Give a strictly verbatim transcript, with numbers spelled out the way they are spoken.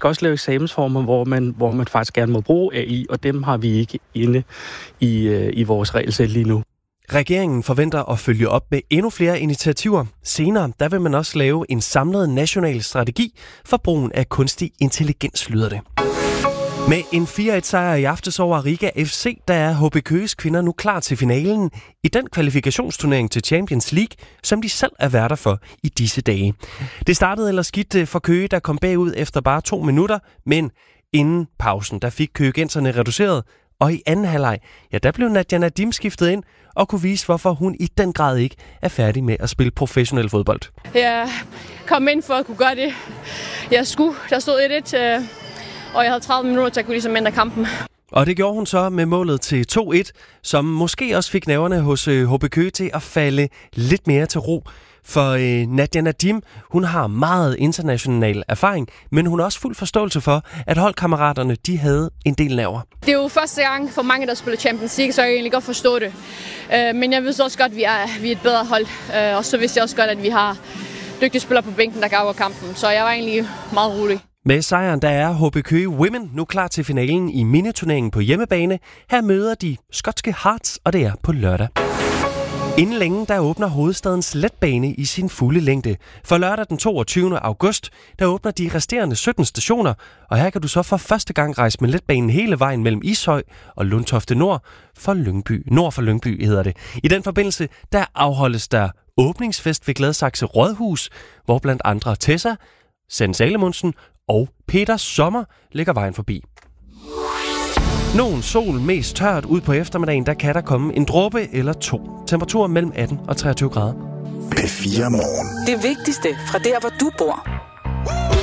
skal også lave eksamensformer, hvor man, hvor man faktisk gerne må bruge A I, og dem har vi ikke inde i, øh, i vores regelsæt lige nu. Regeringen forventer at følge op med endnu flere initiativer. Senere der vil man også lave en samlet national strategi for brugen af kunstig intelligens, lyder det. Med en fire et sejr i aftes over Riga F C, der er H B Køges kvinder nu klar til finalen i den kvalifikationsturnering til Champions League, som de selv er værter for i disse dage. Det startede ellers skidt for Køge, der kom bagud efter bare to minutter, men inden pausen, der fik køgenserne reduceret, og i anden halvleg, ja, der blev Nadia Nadim skiftet ind og kunne vise, hvorfor hun i den grad ikke er færdig med at spille professionel fodbold. Jeg kom ind for at kunne gøre det, jeg skulle. Der stod et et, og jeg havde tredive minutter til at kunne ligesom ændre kampen. Og det gjorde hun så med målet til to et, som måske også fik nerverne hos H B Køge til at falde lidt mere til ro. For øh, Nadia Nadim, hun har meget international erfaring, men hun har også fuld forståelse for, at holdkammeraterne, de havde en del nerver. Det er jo første gang for mange, der spiller Champions League, så jeg kan egentlig godt forstå det. Øh, men jeg ved også godt, at vi er, vi er et bedre hold, øh, og så vidste jeg også godt, at vi har dygtige spillere på bænken, der kan afgøre kampen. Så jeg var egentlig meget rolig. Med sejren, der er H B Køge Women nu klar til finalen i miniturneringen på hjemmebane. Her møder de skotske Hearts, og det er på lørdag. Inden længe, der åbner hovedstadens letbane i sin fulde længde. For lørdag den toogtyvende august, der åbner de resterende sytten stationer, og her kan du så for første gang rejse med letbanen hele vejen mellem Ishøj og Lundtofte Nord for Lyngby. Nord for Lyngby hedder det. I den forbindelse, der afholdes der åbningsfest ved Gladsaxe Rådhus, hvor blandt andre Tessa, Sanne Salomonsen og Peter Sommer lægger vejen forbi. Nogen sol, mest tørt ud på eftermiddagen, der kan der komme en dråbe eller to. Temperatur mellem atten og treogtyve grader. P fire Morgen. Det vigtigste fra der, hvor du bor.